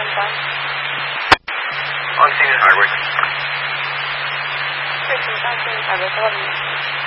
1. On scene in Hardwick. 最近上线打个多少名